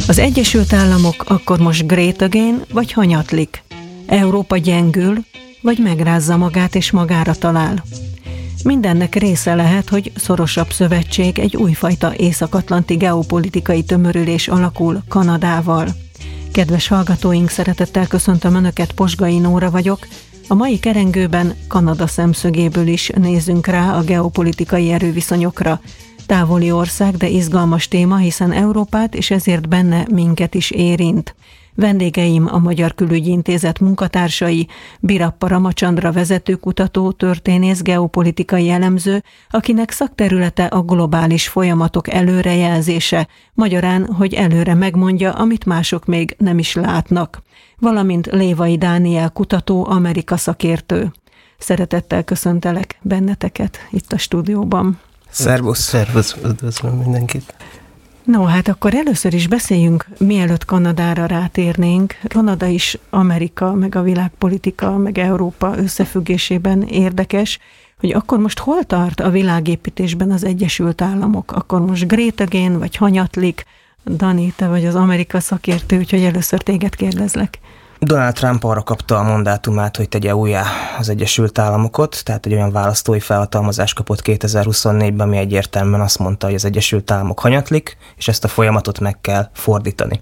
Az Egyesült Államok akkor most great again, vagy hanyatlik? Európa gyengül, vagy megrázza magát és magára talál? Mindennek része lehet, hogy szorosabb szövetség, egy újfajta észak-atlanti geopolitikai tömörülés alakul Kanadával. Kedves hallgatóink, szeretettel köszöntöm Önöket, Posgai Nóra vagyok. A mai kerengőben Kanada szemszögéből is nézzünk rá a geopolitikai erőviszonyokra. Távoli ország, de izgalmas téma, hiszen Európát és ezért benne minket is érint. Vendégeim a Magyar Külügyi Intézet munkatársai, Birappa Ramacsandra vezetőkutató, történész, geopolitikai elemző, akinek szakterülete a globális folyamatok előrejelzése, magyarán, hogy előre megmondja, amit mások még nem is látnak, valamint Lévai Dániel kutató, Amerika szakértő. Szeretettel köszöntelek benneteket itt a stúdióban. Szervusz! Szervusz, üdvözlöm mindenkit! No, hát akkor először is beszéljünk, mielőtt Kanadára rátérnénk. Kanada is Amerika, meg a világpolitika, meg Európa összefüggésében érdekes, hogy akkor most hol tart a világépítésben az Egyesült Államok? Akkor most great again, vagy hanyatlik? Dani, te vagy az Amerika szakértő, úgyhogy először téged kérdezlek. Donald Trump arra kapta a mandátumát, hogy tegye újjá az Egyesült Államokat, tehát egy olyan választói felhatalmazást kapott 2024-ben, ami egyértelműen azt mondta, hogy az Egyesült Államok hanyatlik, és ezt a folyamatot meg kell fordítani.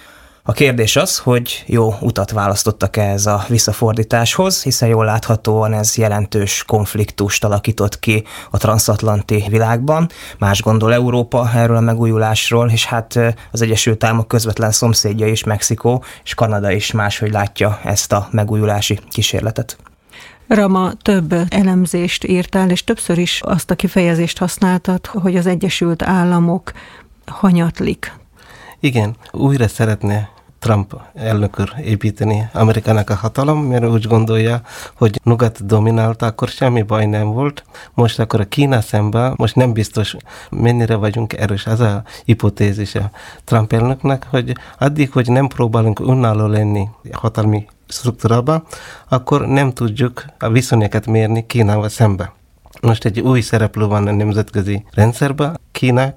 A kérdés az, hogy jó utat választottak ez a visszafordításhoz, hiszen jól láthatóan ez jelentős konfliktust alakított ki a transatlanti világban. Más gondol Európa erről a megújulásról, és hát az Egyesült Államok közvetlen szomszédja is, Mexikó, és Kanada is máshogy látja ezt a megújulási kísérletet. Rama, több elemzést írtál, és többször is azt a kifejezést használtad, hogy az Egyesült Államok hanyatlik. Igen, újra szeretne Trump elnök úr építeni Amerikának a hatalom, mert úgy gondolja, hogy nyugat dominálta, akkor semmi baj nem volt. Most akkor a Kína szemben, most nem biztos mennyire vagyunk erős. Az a hipotézis a Trump elnöknek, hogy addig, hogy nem próbálunk önálló lenni hatalmi struktúrában, akkor nem tudjuk a viszonyokat mérni Kínával szemben. Most egy új szereplő van a nemzetközi rendszerben. Kína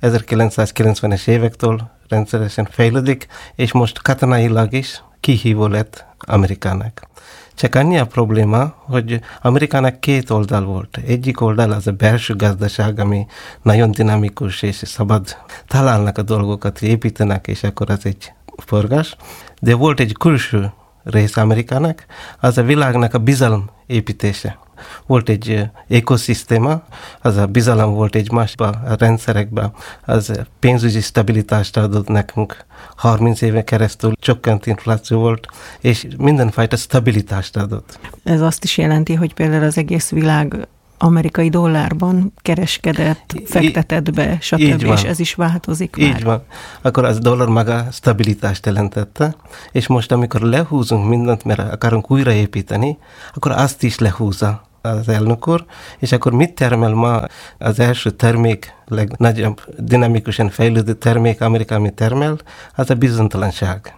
1990-es évektől rendszeresen fejlődik, és most katonailag is kihívó lett Amerikának. Csak annyi a probléma, hogy Amerikának két oldal volt. Egyik oldal az a belső gazdaság, ami nagyon dinamikus és szabad. Találnak a dolgokat, építenek, és akkor az egy forgás. De volt egy külső rész Amerikának, az a világnak a bizalom építése. Volt egy ökoszisztéma, az a bizalom volt egymásban, a rendszerekben, az pénzügyi stabilitást adott nekünk. 30 éve keresztül csökkent infláció volt, és mindenfajta stabilitást adott. Ez azt is jelenti, hogy például az egész világ amerikai dollárban kereskedett, fektetett be, stb. És ez is változik már. Így van. Akkor az dollár maga stabilitást jelentette, és most amikor lehúzunk mindent, mert akarunk újraépíteni, akkor azt is lehúzza az elnök úr, és akkor mit termel ma az első termék, legnagyobb dinamikusan fejlődő termék Amerikában termel, az a bizonytalanság.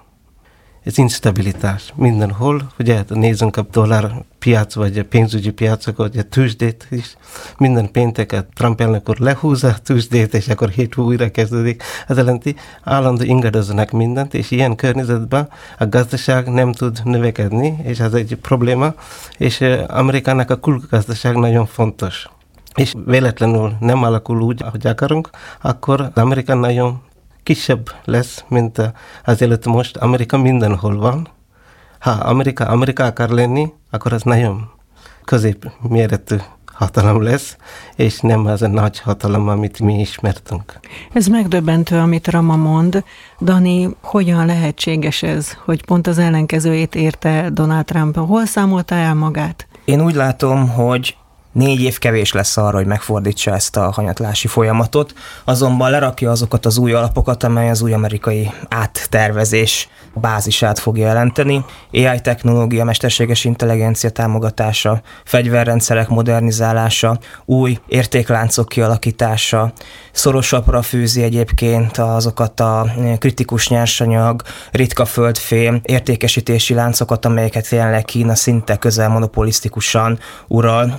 Ez instabilitás mindenhol, ugye nézzünk a dollárpiac, vagy a pénzügyi piacok, vagy a tőzsdét is, minden pénteket Trump elnök úr lehúzza a tőzsdét, és akkor hétfő újra kezdődik. Ez jelenti, állandó ingadoznak mindent, és ilyen környezetben a gazdaság nem tud növekedni, és ez egy probléma, és Amerikának a külgazdaság nagyon fontos. És véletlenül nem alakul úgy, ahogy akarunk, akkor az Amerika nagyon kisebb lesz, mint azelőtt most. Amerika mindenhol van. Ha Amerika akar lenni, akkor az nagyon középméretű hatalom lesz, és nem az a nagy hatalom, amit mi ismertünk. Ez megdöbbentő, amit Rama mond. Dani, hogyan lehetséges ez, hogy pont az ellenkezőjét érte Donald Trump? Hol számolta el magát? Én úgy látom, hogy 4 év kevés lesz arra, hogy megfordítsa ezt a hanyatlási folyamatot, azonban lerakja azokat az új alapokat, amely az új amerikai áttervezés bázisát fogja jelenteni. AI technológia, mesterséges intelligencia támogatása, fegyverrendszerek modernizálása, új értékláncok kialakítása, szorosabbra fűzi egyébként azokat a kritikus nyersanyag, ritka földfém, értékesítési láncokat, amelyeket jelenleg Kína szinte közel monopolisztikusan ural. Tehát most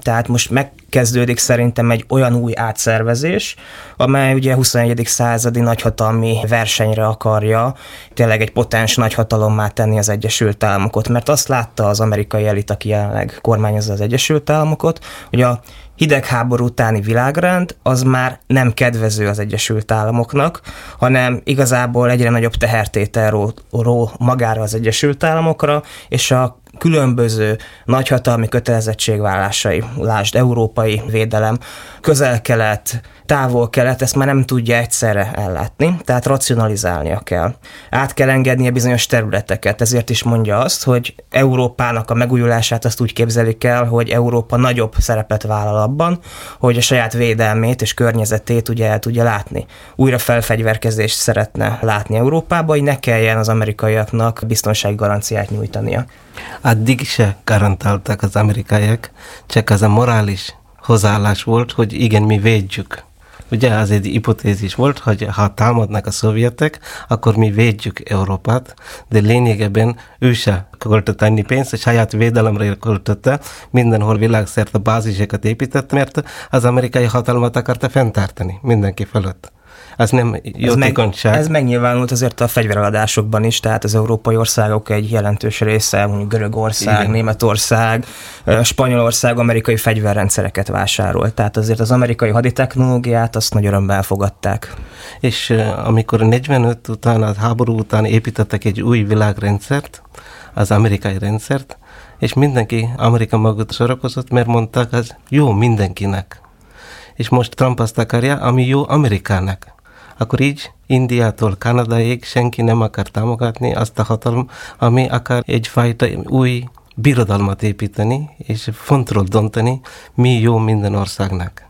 megkezdődik szerintem egy olyan új átszervezés, amely ugye 21. századi nagyhatalmi versenyre akarja tényleg egy potens nagyhatalommá tenni az Egyesült Államokot, mert azt látta az amerikai elit, aki jelenleg kormányozza az Egyesült Államokat, hogy a hidegháború utáni világrend az már nem kedvező az Egyesült Államoknak, hanem igazából egyre nagyobb tehertétel ró magára az Egyesült Államokra, és a különböző nagyhatalmi kötelezettségvállásai, lásd európai védelem, közel-kelet, távol-kelet, ezt már nem tudja egyszerre ellátni, tehát racionalizálnia kell. Át kell engednie bizonyos területeket, ezért is mondja azt, hogy Európának a megújulását azt úgy képzelik el, hogy Európa nagyobb szerepet vállal abban, hogy a saját védelmét és környezetét ugye el tudja látni. Újra felfegyverkezést szeretne látni Európába, hogy ne kelljen az amerikaiaknak biztonsági garanciát nyújtania. Addig se garantálták az amerikaiak, csak az a morális hozzáállás volt, hogy igen, mi védjük. Ugye az egy hipotézis volt, hogy ha támadnak a szovjetek, akkor mi védjük Európát, de lényegében ő se költött annyi pénzt, a saját védelemre költötte, mindenhol világszerte bázisokat épített, mert az amerikai hatalmat akarta fenntartani mindenki fölött. Ez nem jótékonyság. Ez megnyilvánult azért a fegyvereladásokban is, tehát az európai országok egy jelentős része, mondjuk Görögország, igen, Németország, Spanyolország amerikai fegyverrendszereket vásárolt. Tehát azért az amerikai haditechnológiát azt nagy örömmel elfogadták. És amikor 45 után, a háború után építettek egy új világrendszert, az amerikai rendszert, és mindenki Amerika magot sorakozott, mert mondták, az jó mindenkinek. És most Trump azt akarja, ami jó Amerikának. Akkor így Indiától Kanadáig senki nem akar támogatni azt a hatalom, ami akar egyfajta új birodalmat építeni, és fontról dönteni, mi jó minden országnak.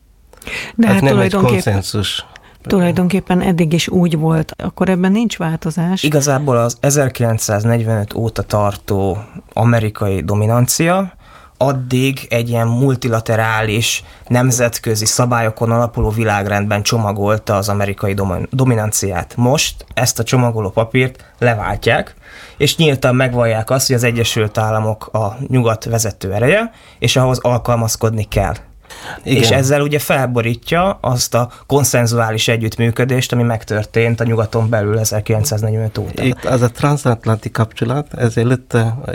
De ez hát nem egy konszenzus. Tulajdonképpen eddig is úgy volt, akkor ebben nincs változás. Igazából az 1945 óta tartó amerikai dominancia addig egy ilyen multilaterális, nemzetközi szabályokon alapuló világrendben csomagolta az amerikai dominanciát. Most ezt a csomagoló papírt leváltják, és nyíltan megvallják azt, hogy az Egyesült Államok a nyugat vezető ereje, és ahhoz alkalmazkodni kell. Igen. És ezzel ugye felborítja azt a konszenzuális együttműködést, ami megtörtént a nyugaton belül 1945 óta. Itt az a transatlanti kapcsolat, ez előtt,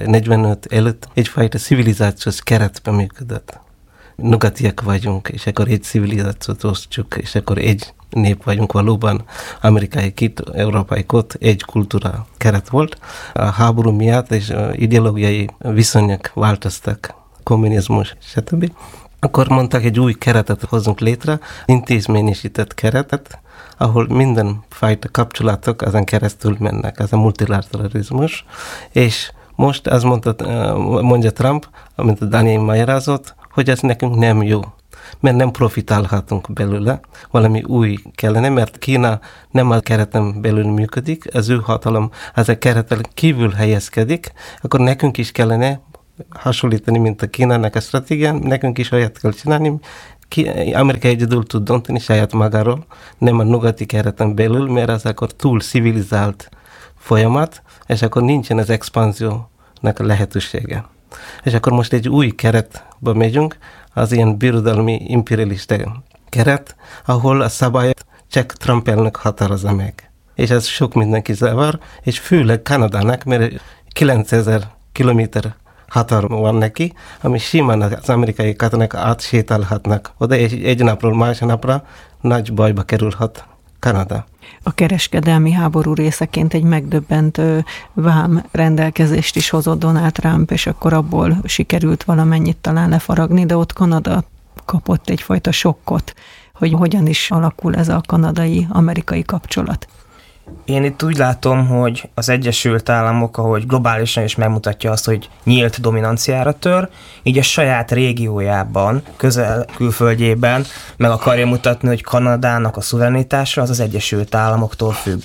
45 előtt egyfajta civilizációs keretben működött. Nyugatiak vagyunk, és akkor egy civilizációt osztjuk, és akkor egy nép vagyunk valóban, amerikai két, európai kot, egy kultúra keret volt. A háború miatt és ideológiai viszonyok változtak, kommunizmus, stb. Akkor mondták, egy új keretet hozunk létre, intézményesített keretet, ahol mindenfajta kapcsolatok ezen keresztül mennek, ez a multilateralizmus, és most azt mondja Trump, amit a Daniel magyarázott, hogy ez nekünk nem jó, mert nem profitálhatunk belőle, valami új kellene, mert Kína nem a kereten belül működik, az ő hatalom az a kereten kívül helyezkedik, akkor nekünk is kellene hasonlítani, mint a Kínának a stratégián, nekünk is olyat kell csinálni, Amerika egyedül tud dönteni saját magáról, nem a nyugati kereten belül, mert az akkor túl civilizált folyamat, és akkor nincsen az expanziónak a lehetősége. És akkor most egy új keretbe megyünk, az ilyen birodalmi imperialista keret, ahol a szabályt csak Trump elnök határozza meg. És ez sok mindenki zavar, és főleg Kanadának, mert 9000 kilométer határ van neki, ami simán az amerikai katonák átsétálhatnak. Oda egy napról másnapra nagy bajba kerülhet Kanada. A kereskedelmi háború részeként egy megdöbbentő vám rendelkezést is hozott Donald Trump, és akkor abból sikerült valamennyit talán lefaragni, de ott Kanada kapott egyfajta sokkot, hogy hogyan is alakul ez a kanadai-amerikai kapcsolat. Én itt úgy látom, hogy az Egyesült Államok, ahogy globálisan is megmutatja azt, hogy nyílt dominanciára tör, így a saját régiójában, közel külföldjében meg akarja mutatni, hogy Kanadának a szuverenitása az Egyesült Államoktól függ.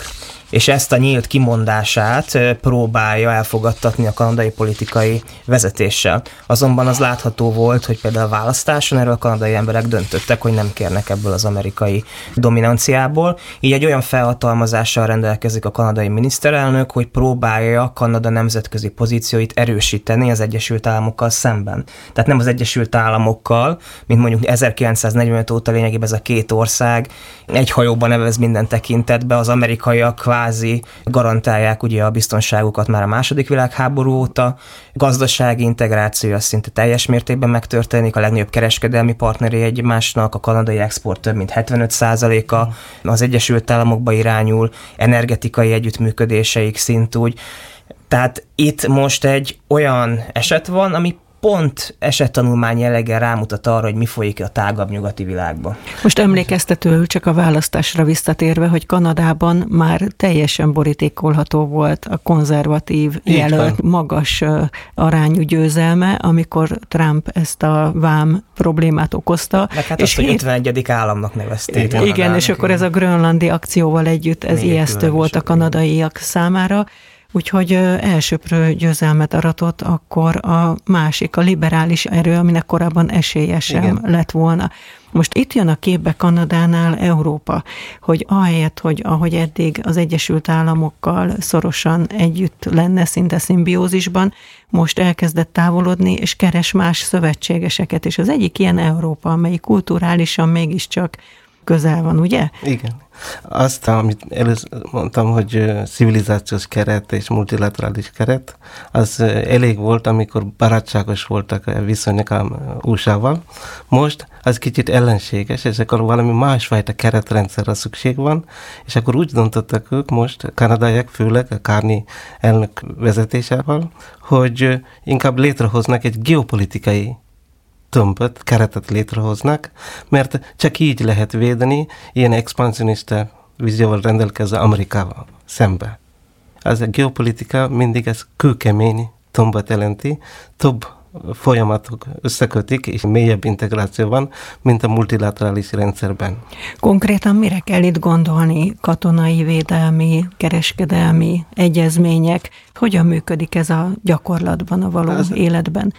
és ezt a nyílt kimondását próbálja elfogadtatni a kanadai politikai vezetéssel. Azonban az látható volt, hogy például a választáson erről a kanadai emberek döntöttek, hogy nem kérnek ebből az amerikai dominanciából. Így egy olyan felhatalmazással rendelkezik a kanadai miniszterelnök, hogy próbálja Kanada nemzetközi pozícióit erősíteni az Egyesült Államokkal szemben. Tehát nem az Egyesült Államokkal, mint mondjuk 1945 óta lényegében ez a két ország egy hajóban nevez minden tekintetben, az amerikaiak kvázi garantálják ugye a biztonságukat már a második világháború óta, gazdasági integráció szinte teljes mértékben megtörténik, a legnagyobb kereskedelmi partneri egymásnak, a kanadai export több mint 75%-a az Egyesült Államokba irányul, energetikai együttműködéseik szintúgy. Tehát itt most egy olyan eset van, ami pont esettanulmány jelleggel rámutat arra, hogy mi folyik a tágabb nyugati világban. Most emlékeztetőül csak a választásra visszatérve, hogy Kanadában már teljesen borítékolható volt a konzervatív jelölt magas arányú győzelme, amikor Trump ezt a vám problémát okozta. Meg hát azt, hogy 51. államnak nevezték. Igen, és akkor ez a grönlandi akcióval együtt, ez ijesztő volt a kanadaiak számára. Úgyhogy elsöprő győzelmet aratott akkor a másik, a liberális erő, aminek korábban esélye sem lett volna. Most itt jön a képbe Kanadánál Európa, hogy ahelyett, hogy ahogy eddig az Egyesült Államokkal szorosan együtt lenne, szinte szimbiózisban, most elkezdett távolodni, és keres más szövetségeseket, és az egyik ilyen Európa, amelyik kulturálisan mégiscsak közel van, ugye? Igen. Azt, amit először mondtam, hogy civilizációs keret és multilaterális keret, az elég volt, amikor barátságos voltak viszonyok a USA-val. Most az kicsit ellenséges, és akkor valami másfajta keretrendszerre szükség van, és akkor úgy döntöttek ők most, kanadaiak főleg, a Carney elnök vezetésével, hogy inkább létrehoznak egy geopolitikai tömböt, keretet létrehoznak, mert csak így lehet védeni ilyen expansionista vízióval rendelkező Amerikával szembe. Az a geopolitika mindig ez kőkemény tömböt jelenti, több folyamatok összekötik, és mélyebb integráció van, mint a multilaterális rendszerben. Konkrétan mire kell itt gondolni? Katonai, védelmi, kereskedelmi egyezmények? Hogyan működik ez a gyakorlatban, a való életben?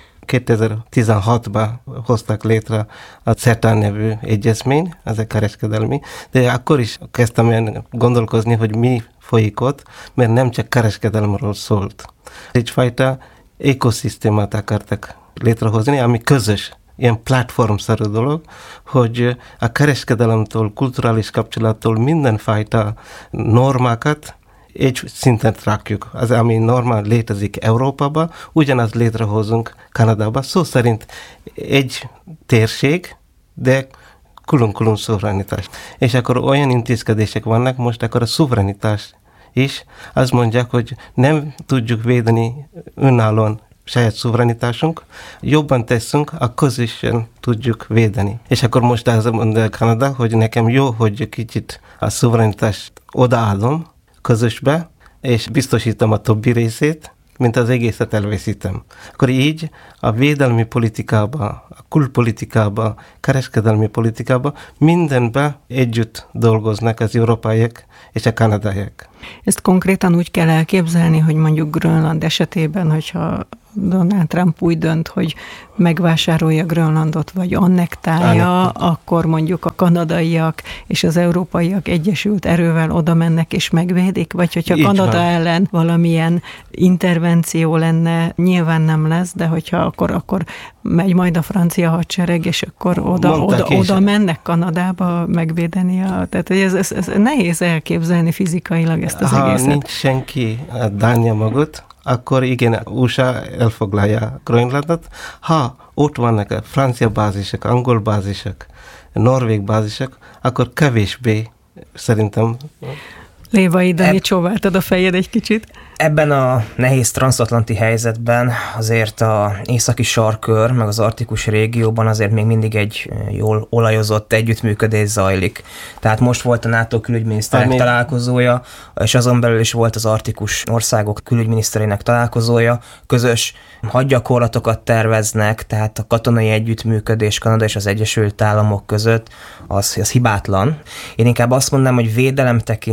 2016-ban hoztak létre a CETA nevű egyezmény, ez a kereskedelmi, de akkor is kezdtem gondolkozni, hogy mi folyik ott, mert nem csak kereskedelmről szólt. Egyfajta ökoszisztémát akartak létrehozni, ami közös, ilyen platformszerű dolog, hogy a kereskedelemtől, kulturális kapcsolattól mindenfajta normákat egy szinten rakjuk. Az, ami normál létezik Európában, ugyanazt létrehozunk Kanadában. Szó szerint egy térség, de külön-külön szuverenitás. És akkor olyan intézkedések vannak, most akkor a szuverenitás is. Azt mondják, hogy nem tudjuk védeni önállóan saját szuverenitásunk, jobban teszünk, a közösen tudjuk védeni. És akkor most azt mondja Kanada, hogy nekem jó, hogy kicsit a szuverenitást odaadom közösbe, és biztosítom a többi részét, mint az egészet elveszítem. Akkor így a védelmi politikába, a külpolitikába, kereskedelmi politikába mindenben együtt dolgoznak az európaiak és a kanadaiak. Ezt konkrétan úgy kell elképzelni, hogy mondjuk Grönland esetében, hogyha Donald Trump úgy dönt, hogy megvásárolja Grönlandot, vagy annektálja, akkor mondjuk a kanadaiak és az európaiak egyesült erővel oda mennek és megvédik, vagy hogyha így Kanada van. Ellen valamilyen intervenció lenne, nyilván nem lesz, de hogyha akkor megy majd a francia hadsereg, és akkor oda mennek Kanadába megvédeni. Tehát ez nehéz elképzelni fizikailag ezt az egészet. Ha nincs senki a Dánia mögött, akkor igen, USA elfoglalja Grönlandot. Ha ott vannak a francia bázisok, angol bázisok, norvég bázisok, akkor kevésbé szerintem. Lévai Dani, csóváltad a fejed egy kicsit. Ebben a nehéz transatlanti helyzetben azért az északi sarkkör, meg az arktikus régióban azért még mindig egy jól olajozott együttműködés zajlik. Tehát most volt a NATO külügyminiszterek találkozója, és azon belül is volt az arktikus országok külügyminiszterének találkozója. Közös hadgyakorlatokat terveznek, tehát a katonai együttműködés Kanada és az Egyesült Államok között az hibátlan. Én inkább azt mondanám, hogy védelem tekintetében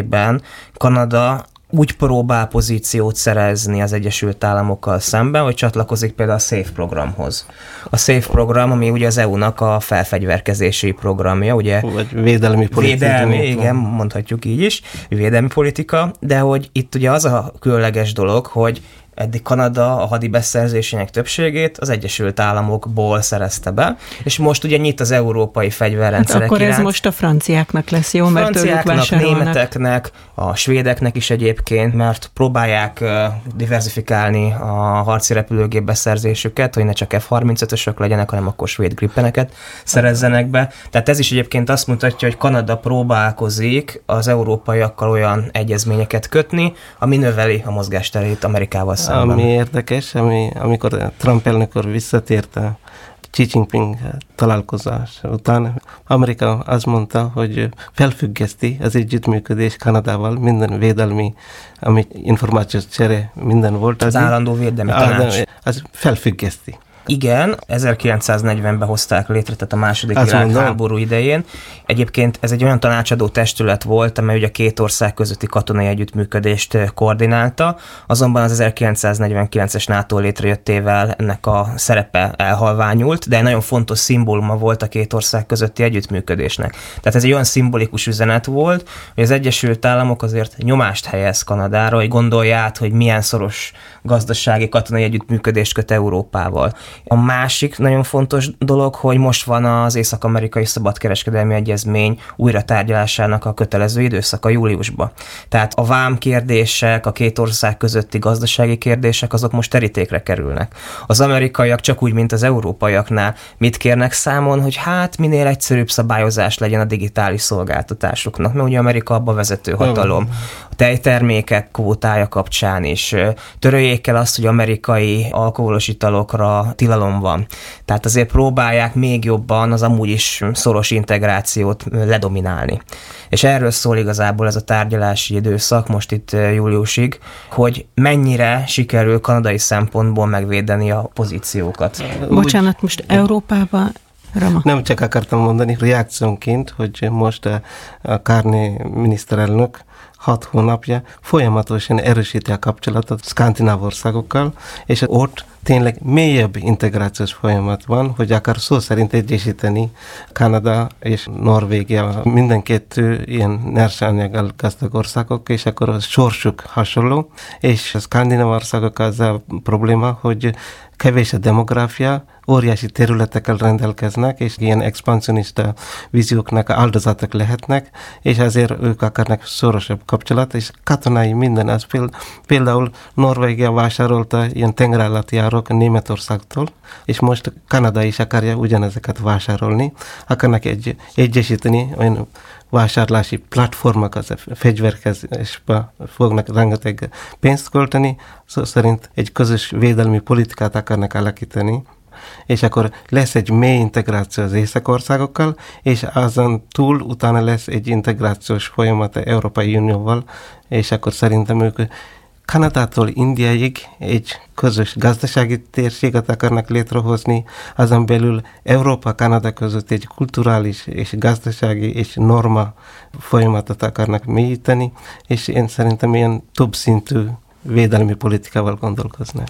esetében Kanada úgy próbál pozíciót szerezni az Egyesült Államokkal szemben, hogy csatlakozik például a SAFE programhoz. A SAFE program, ami ugye az EU-nak a felfegyverkezési programja, ugye? Vagy védelmi politika. Igen, mondhatjuk így is, védelmi politika, de hogy itt ugye az a különleges dolog, hogy eddig Kanada a hadibeszerzésének többségét az Egyesült Államokból szerezte be, és most ugye nyit az európai fegyverrendszerek akkor iránt. Ez most a franciáknak lesz jó, mert tőlük vásárolnak. Németeknek, a svédeknek is egyébként, mert próbálják diversifikálni a harci repülőgép beszerzésüket, hogy ne csak F-35-ösök legyenek, hanem akkor svéd Gripeneket szerezzenek be. Tehát ez is egyébként azt mutatja, hogy Kanada próbálkozik az európaiakkal olyan egyezményeket kötni, ami növeli a mozgásterét Amerikával szemben. Ami érdekes, amikor Trump elnök úr visszatért a Xi Jinping találkozás után, Amerika azt mondta, hogy felfüggeszti az együttműködés Kanadával, minden védelmi, ami információs csere, minden volt. Az állandó védelmi tanács. Az felfüggeszti. Igen, 1940-ben hozták létre, tehát a második világháború idején. Egyébként ez egy olyan tanácsadó testület volt, amely ugye a két ország közötti katonai együttműködést koordinálta, azonban az 1949-es NATO létrejöttével ennek a szerepe elhalványult, de egy nagyon fontos szimbóluma volt a két ország közötti együttműködésnek. Tehát ez egy olyan szimbolikus üzenet volt, hogy az Egyesült Államok azért nyomást helyez Kanadára, hogy gondolja át, hogy milyen szoros gazdasági katonai együttműködést köt Európával. A másik nagyon fontos dolog, hogy most van az Észak-amerikai szabadkereskedelmi egyezmény újra tárgyalásának a kötelező időszaka júliusban. Tehát a vám kérdések, a két ország közötti gazdasági kérdések, azok most terítékre kerülnek. Az amerikaiak csak úgy, mint az európaiaknál mit kérnek számon, hogy hát minél egyszerűbb szabályozás legyen a digitális szolgáltatásoknak, mert ugye Amerika abba vezető hatalom. A tejtermékek kvótája kapcsán is töröljék el azt, hogy amerikai alkoholos italokra tilalom van. Tehát azért próbálják még jobban az amúgy is szoros integrációt ledominálni. És erről szól igazából ez a tárgyalási időszak most itt júliusig, hogy mennyire sikerül kanadai szempontból megvédeni a pozíciókat. Bocsánat, most Európában Rama. Nem csak akartam mondani reakciónként, hogy most a Carney miniszterelnök 6 hónapja folyamatosan erősíti a kapcsolatot skandináv országokkal, és ott tényleg mélyebb integrációs folyamat van, hogy akar szó szerint egyesíteni Kanada és Norvégia, mindenkettő ilyen nyersanyaggal gazdag országok, és akkor a sorsuk hasonló, és a skandináv országok az a probléma, hogy kevés a demográfia, óriási területekkel rendelkeznek, és ilyen expansionista vízióknak áldozatok lehetnek, és ezért ők akarnak szorosabb kapcsolat, és katonai minden, az például Norvégia vásárolta ilyen tengerállatjárók Németországtól, és most Kanada is akarja ugyanezeket vásárolni, akarnak egyesíteni olyan vásárlási platformok, az fegyverkezésbe fognak rengeteg pénzt költeni, szó szerint egy közös védelmi politikát akarnak alakítani, és akkor lesz egy mély integráció az északországokkal, és azon túl utána lesz egy integrációs folyamat az Európai Unióval, és akkor szerintem ők Kanadától Indiáig egy közös gazdasági térséget akarnak létrehozni, azon belül Európa-Kanada között egy kulturális és gazdasági és norma folyamatot akarnak mélyíteni, és én szerintem ilyen több szintű védelmi politikával gondolkoznak.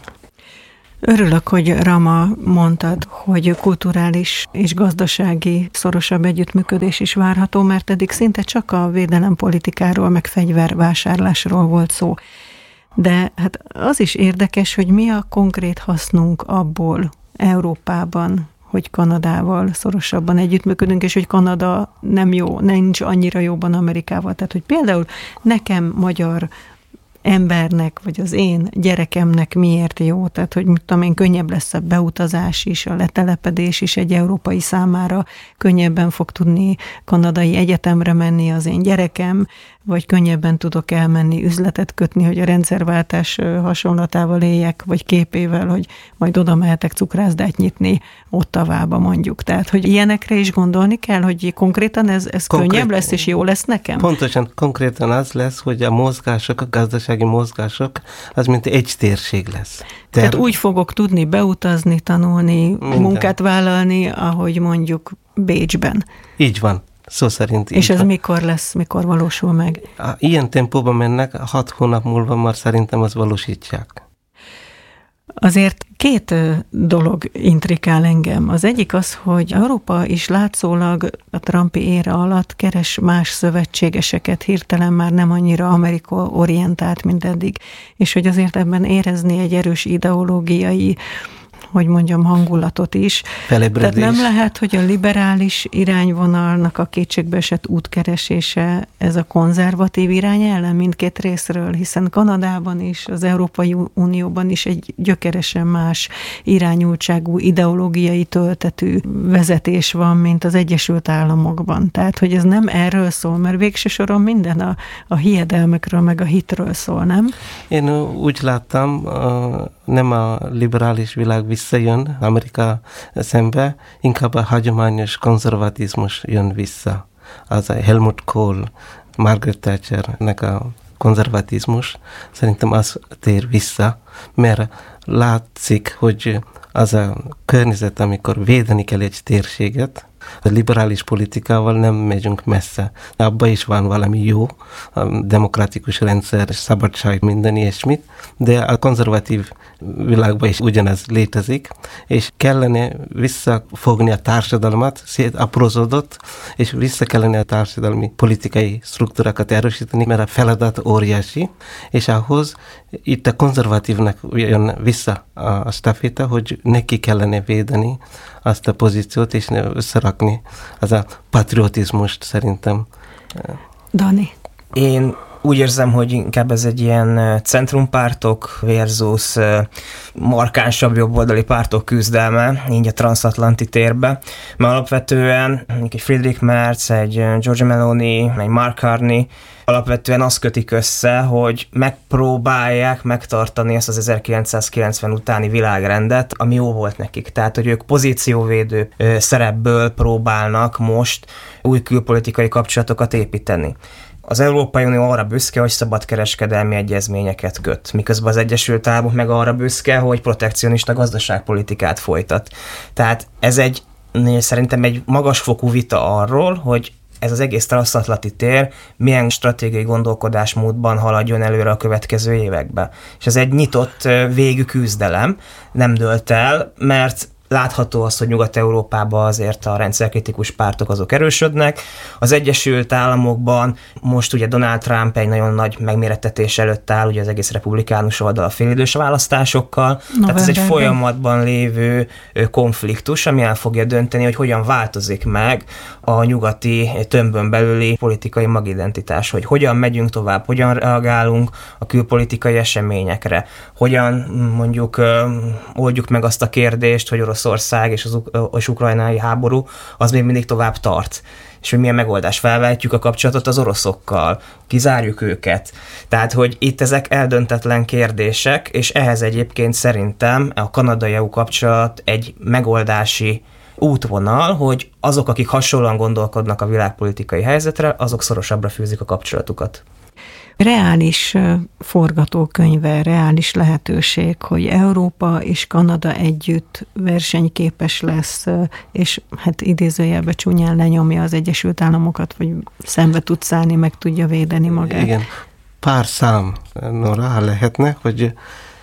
Örülök, hogy Rama mondtad, hogy kulturális és gazdasági szorosabb együttműködés is várható, mert eddig szinte csak a védelempolitikáról, meg fegyvervásárlásról volt szó. De hát az is érdekes, hogy mi a konkrét hasznunk abból Európában, hogy Kanadával szorosabban együttműködünk, és hogy Kanada nem jó, nincs annyira jóban Amerikával. Tehát, hogy például nekem magyar embernek, vagy az én gyerekemnek miért jó, tehát hogy mit tudom én, könnyebb lesz a beutazás is, a letelepedés is egy európai számára, könnyebben fog tudni kanadai egyetemre menni az én gyerekem, vagy könnyebben tudok elmenni üzletet kötni, hogy a rendszerváltás hasonlatával éljek, vagy képével, hogy majd oda mehetek cukrászdát nyitni Ottavába mondjuk. Tehát, hogy ilyenekre is gondolni kell, hogy konkrétan ez könnyebb lesz, és jó lesz nekem? Pontosan, konkrétan az lesz, hogy a mozgások, a gazdasági mozgások, az mint egy térség lesz. Tehát úgy fogok tudni beutazni, tanulni, munkát vállalni, ahogy mondjuk Bécsben. Így van. Szó szerint. És ez mikor lesz, mikor valósul meg? Ilyen tempóban mennek, 6 hónap múlva már szerintem azt valósítják. Azért 2 dolog intrikál engem. Az egyik az, hogy Európa is látszólag a Trumpi éra alatt keres más szövetségeseket, hirtelen már nem annyira Amerika orientált, mint eddig, és hogy azért ebben érezni egy erős ideológiai, hogy mondjam, hangulatot is. Felébredés. Tehát nem lehet, hogy a liberális irányvonalnak a kétségbeesett útkeresése ez a konzervatív irány ellen mindkét részről, hiszen Kanadában is, az Európai Unióban is egy gyökeresen más irányultságú, ideológiai töltetű vezetés van, mint az Egyesült Államokban. Tehát, hogy ez nem erről szól, mert végső soron minden a hiedelmekről, meg a hitről szól, nem? Én úgy láttam, nem a liberális világ visszajön Amerika szembe, inkább a hagyományos konzervatizmus jön vissza. Az a Helmut Kohl, Margaret Thatchernek a konzervatizmus, szerintem az tér vissza, mert látszik, hogy az a környezet, amikor védeni kell egy térséget, a liberális politikával nem megyünk messze. Abban is van valami jó, a demokratikus rendszer, szabadság, minden ilyesmit, de a konzervatív világban is ugyanez létezik, és kellene visszafogni a társadalmat, szétaprózódott, és vissza kellene a társadalmi politikai struktúrákat erősíteni, mert a feladat óriási, és ahhoz itt a konzervatívnak jön vissza a staféta, hogy neki kellene védeni azt a pozíciót, és összerakni az a patriotizmust szerintem. Dani? Én úgy érzem, hogy inkább ez egy ilyen centrumpártok versus markánsabb jobboldali pártok küzdelme, így a transatlanti térbe, mert alapvetően egy Friedrich Merz, egy Giorgia Meloni, egy Mark Carney alapvetően azt kötik össze, hogy megpróbálják megtartani ezt az 1990 utáni világrendet, ami jó volt nekik. Tehát, hogy ők pozícióvédő szerepből próbálnak most új külpolitikai kapcsolatokat építeni. Az Európai Unió arra büszke, hogy szabadkereskedelmi egyezményeket köt, miközben az Egyesült Államok meg arra büszke, hogy protekcionista gazdaságpolitikát folytat. Tehát ez szerintem egy magasfokú vita arról, hogy ez az egész transatlanti tér milyen stratégiai gondolkodásmódban haladjon előre a következő években. És ez egy nyitott végű küzdelem, nem dőlt el, mert látható az, hogy Nyugat-Európában azért a rendszerkritikus pártok azok erősödnek. Az Egyesült Államokban most ugye Donald Trump egy nagyon nagy megmérettetés előtt áll, ugye az egész republikánus oldal a félidős választásokkal. Tehát ez egy folyamatban lévő konfliktus, ami el fogja dönteni, hogy hogyan változik meg a nyugati tömbön belüli politikai magidentitás, hogy hogyan megyünk tovább, hogyan reagálunk a külpolitikai eseményekre, hogyan mondjuk oldjuk meg azt a kérdést, hogy Oroszország és az ukrajnai háború az még mindig tovább tart, és hogy milyen megoldás, felvehetjük a kapcsolatot az oroszokkal, kizárjuk őket. Tehát, hogy itt ezek eldöntetlen kérdések, és ehhez egyébként szerintem a kanadai-EU kapcsolat egy megoldási útvonal, hogy azok, akik hasonlóan gondolkodnak a világpolitikai helyzetre, azok szorosabbra fűzik a kapcsolatukat. Reális forgatókönyve, reális lehetőség, hogy Európa és Kanada együtt versenyképes lesz, és hát idézőjelben csúnyán lenyomja az Egyesült Államokat, vagy szembe tud szállni, meg tudja védeni magát. Igen, pár szám rá lehetne, hogy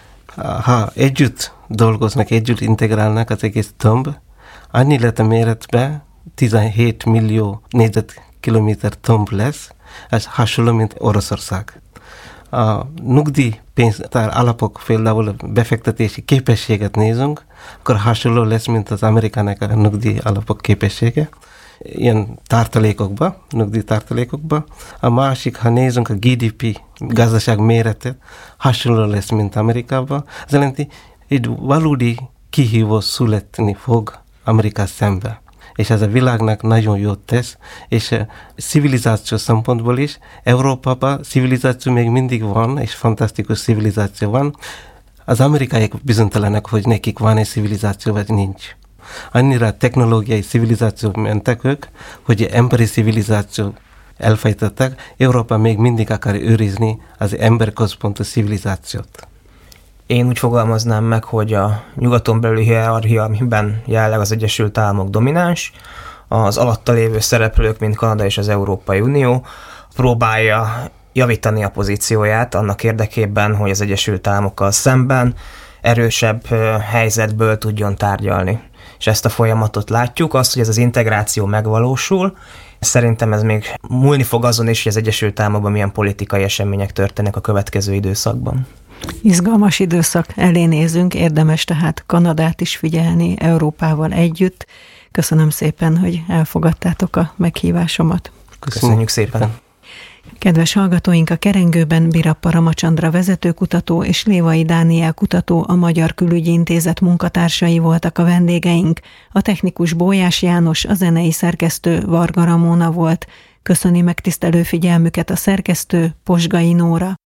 ha együtt dolgoznak, együtt integrálnak az egész tömb, annyi lett a méretben 17 millió négyzetkilométer tömb lesz, ez hasonló, mint Oroszország. A nyugdíjpénztár alapok például befektetési képességet nézünk, akkor hasonló lesz, mint az Amerikának a nyugdíj alapok képessége. Ilyen tartalékokba, nyugdíjtartalékokba. A másik, ha nézünk a GDP, gazdaság méretet, hasonló lesz, mint Amerikában. Ez jelenti, egy valódi kihívó születni fog Amerika szembe. És ez a világnak nagyon jót tesz, és civilizáció szempontból is, Európában civilizáció még mindig van, és fantasztikus civilizáció van. Az amerikaiak bizonytalanak, hogy nekik van egy civilizáció, vagy nincs. Annyira technológiai civilizáció mentek ők, hogy emberi civilizáció elfejtettek, Európa még mindig akar őrizni az emberközpontú civilizációt. Én úgy fogalmaznám meg, hogy a nyugaton belüli hierarchia, amiben jelenleg az Egyesült Államok domináns, az alatta lévő szereplők, mint Kanada és az Európai Unió próbálja javítani a pozícióját annak érdekében, hogy az Egyesült Államokkal szemben erősebb helyzetből tudjon tárgyalni. És ezt a folyamatot látjuk, azt, hogy ez az integráció megvalósul. Szerintem ez még múlni fog azon is, hogy az Egyesült Államokban milyen politikai események történnek a következő időszakban. Izgalmas időszak elé nézünk, érdemes tehát Kanadát is figyelni Európával együtt. Köszönöm szépen, hogy elfogadtátok a meghívásomat. Köszönjük szépen! Kedves hallgatóink, a kerengőben Birappa Ramacsandra vezetőkutató és Lévai Dániel kutató, a Magyar Külügyi Intézet munkatársai voltak a vendégeink. A technikus Bójás János, a zenei szerkesztő Varga Ramóna volt. Köszöni megtisztelő figyelmüket a szerkesztő, Posgai Nóra.